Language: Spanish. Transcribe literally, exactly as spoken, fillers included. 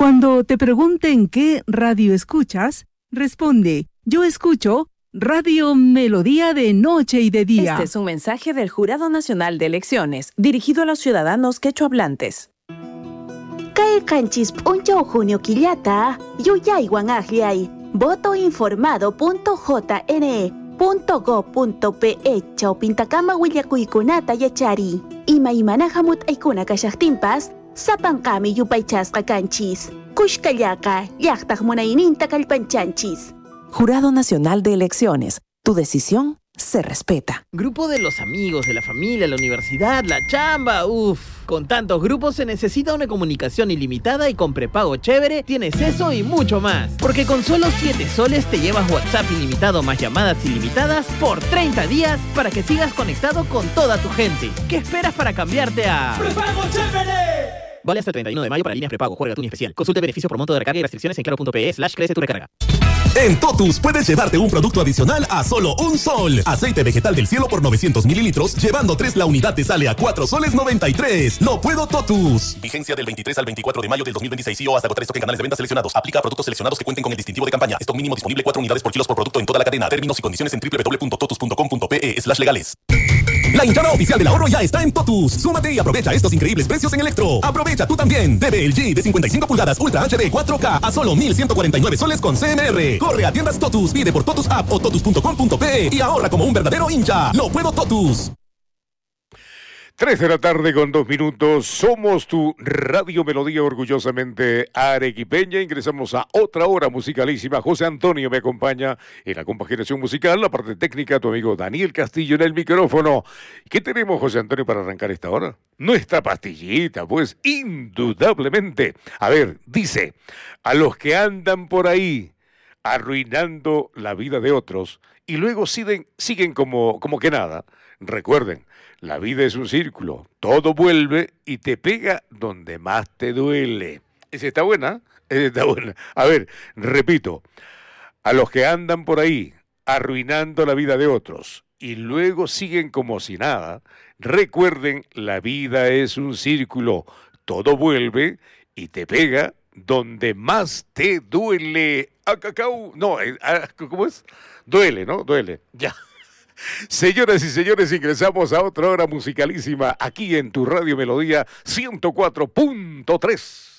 Cuando te pregunten qué radio escuchas, responde, yo escucho Radio Melodía de noche y de día. Este es un mensaje del Jurado Nacional de Elecciones, dirigido a los ciudadanos quechohablantes. Kay kanchis puncho junio quillata, yuyaywan agliay, votoinformado.jne.go.pe chawpintakama willakuykunata yachari. Ima imana hamut aykuna kashaqtinpas, sapankami yupaychasqa kanchis. Kushkallaka, llaqtaq munayninta kallpanchanchis. Jurado Nacional de Elecciones. Tu decisión se respeta. Grupo de los amigos, de la familia, la universidad, la chamba. Uf, con tantos grupos se necesita una comunicación ilimitada y con prepago chévere tienes eso y mucho más. Porque con solo siete soles te llevas WhatsApp ilimitado más llamadas ilimitadas por treinta días para que sigas conectado con toda tu gente. ¿Qué esperas para cambiarte a ¡Prepago chévere! Vale hasta el treinta y uno de mayo para líneas prepago. Juega tu especial. Consulte beneficios por monto de recarga y restricciones en claro.pe slash crece tu recarga. En Totus puedes llevarte un producto adicional a solo un sol. Aceite vegetal del cielo por novecientos mililitros. Llevando tres la unidad te sale a cuatro soles noventa y tres. ¡No puedo, Totus! Vigencia del veintitrés al veinticuatro de mayo del dos mil veintiséis. O hasta agotar stock en canales de venta seleccionados. Aplica a productos seleccionados que cuenten con el distintivo de campaña. Stock mínimo disponible cuatro unidades por kilos por producto en toda la cadena. Términos y condiciones en doble u doble u doble u punto totus punto com punto pe slash legales. La hinchada oficial del ahorro ya está en Totus. Súmate y aprovecha estos increíbles precios en Electro. Aprovecha tú también. T V L G de cincuenta y cinco pulgadas Ultra H D cuatro K a solo mil ciento cuarenta y nueve soles con C M R. Corre a tiendas Totus, pide por Totus App o totus punto com punto pe y ahorra como un verdadero hincha. ¡Lo puedo, Totus! Tres de la tarde con dos minutos. Somos tu Radio Melodía orgullosamente arequipeña. Ingresamos a otra hora musicalísima. José Antonio me acompaña en la compaginación musical. La parte técnica, tu amigo Daniel Castillo en el micrófono. ¿Qué tenemos, José Antonio, para arrancar esta hora? Nuestra pastillita, pues, indudablemente. A ver, dice, a los que andan por ahí arruinando la vida de otros y luego siguen, siguen como, como que nada. Recuerden, la vida es un círculo, todo vuelve y te pega donde más te duele. Esa está buena, esa está buena. A ver, repito, a los que andan por ahí arruinando la vida de otros y luego siguen como si nada, recuerden, la vida es un círculo, todo vuelve y te pega donde más te duele. A cacao, no, a, ¿cómo es? Duele, ¿no? Duele, ya. Señoras y señores, ingresamos a otra hora musicalísima aquí en tu Radio Melodía ciento cuatro punto tres.